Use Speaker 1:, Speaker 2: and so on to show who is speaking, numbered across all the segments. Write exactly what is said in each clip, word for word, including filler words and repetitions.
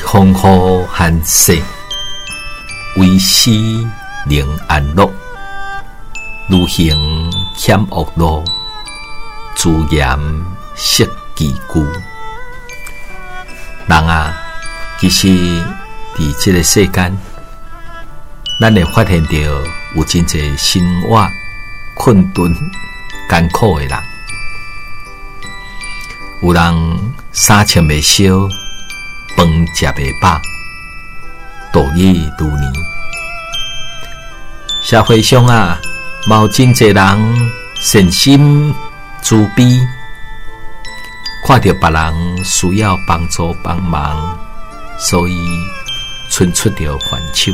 Speaker 1: 丰富罕世，为师能安乐。如行险恶路，自严识其故。人啊，其实伫这个世间，咱会发现到有真侪生活困顿、艰苦的人。有人衫穿未烧，饭食未饱，度日如年。社会上啊，嘛有真侪人善心慈悲，看到别人需要帮助帮忙，所以伸出着援手，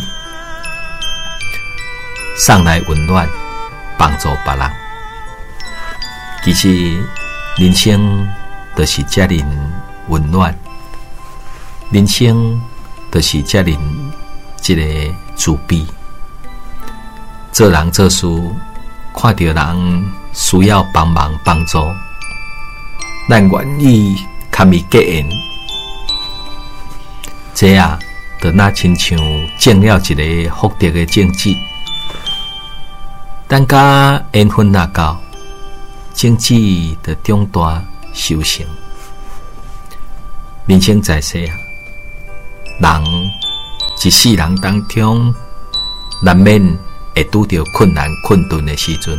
Speaker 1: 送来温暖，帮助别人。其实人生就是遮尔温暖，人生就是遮尔一个慈悲。做人做事，看到人需要帮忙帮助，咱愿意堪伊结缘，这啊，就那亲像种了一个福德的种子。等甲缘分若到，种子就长大收成。人生在世啊，人一世人当中，难免会拄到困难困顿的时阵。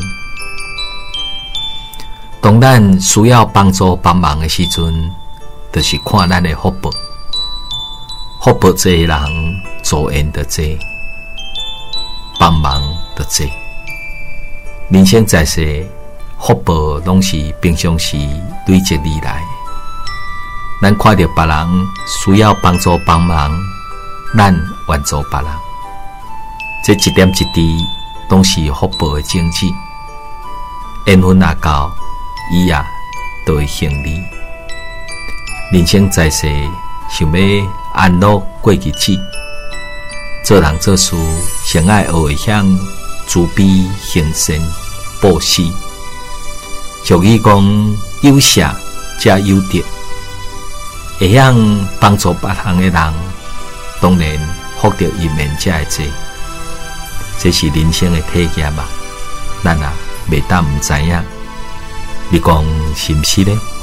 Speaker 1: 当咱需要帮助帮忙的时阵，就是看咱的福报。福报多的人，助缘就多，帮忙就多。人生在世，福报拢是平常时累积而来。咱看到别人需要帮助帮忙，咱援助别人，这一点一滴都是福报的种子。缘分若到，伊啊都会行利。人生在世，想要安乐过日子，做人做事，先爱学会向慈悲行善布施。俗语讲，有舍才有得，会晓帮助别人的人，当然福德一面才会多。这是人生的体验嘛，咱啊袂当唔知影。你讲是毋是呢？